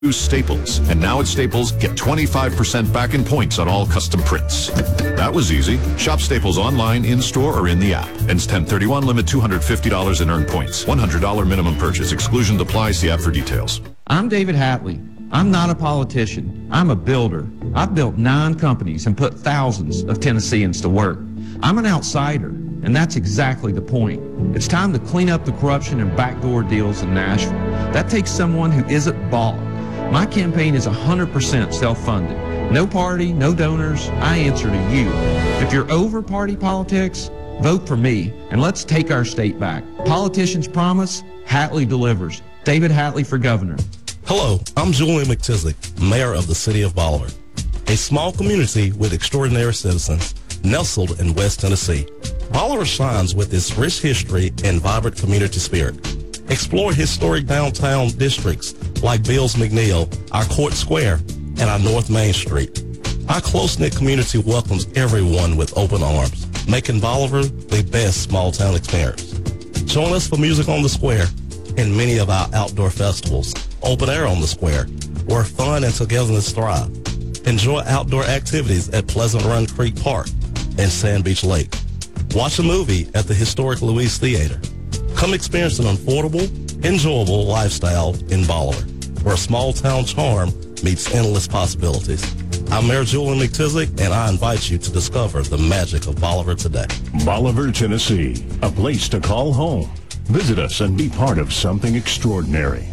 Staples. And now at Staples, get 25% back in points on all custom prints. That was easy. Shop Staples online, in-store, or in the app. Ends 10/31, limit $250 in earned points. $100 minimum purchase. Exclusion applies. See app for details. I'm David Hatley. I'm not a politician. I'm a builder. I've built 9 companies and put thousands of Tennesseans to work. I'm an outsider, and that's exactly the point. It's time to clean up the corruption and backdoor deals in Nashville. That takes someone who isn't bought. My campaign is 100% self-funded. No party, no donors. I answer to you. If you're over party politics, vote for me, and let's take our state back. Politicians promise, Hatley delivers. David Hatley for governor. Hello, I'm Julian McTizick, mayor of the city of Bolivar, a small community with extraordinary citizens nestled in West Tennessee. Bolivar shines with its rich history and vibrant community spirit. Explore historic downtown districts like Bills McNeil, our Court Square, and our North Main Street. Our close-knit community welcomes everyone with open arms, making Bolivar the best small-town experience. Join us for Music on the Square and many of our outdoor festivals. Open Air on the Square, where fun and togetherness thrive. Enjoy outdoor activities at Pleasant Run Creek Park and Sand Beach Lake. Watch a movie at the historic Louise Theater. Come experience an affordable, enjoyable lifestyle in Bolivar, where small-town charm meets endless possibilities. I'm Mayor Julian McTizick, and I invite you to discover the magic of Bolivar today. Bolivar, Tennessee, a place to call home. Visit us and be part of something extraordinary.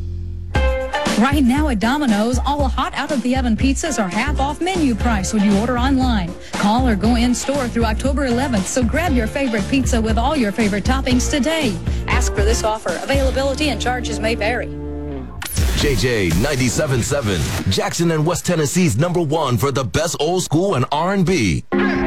Right now at Domino's, all hot out-of-the-oven pizzas are half off menu price when you order online. Call or go in-store through October 11th, so grab your favorite pizza with all your favorite toppings today. Ask for this offer. Availability and charges may vary. JJ 97.7, Jackson and West Tennessee's #1 for the best old school and R&B.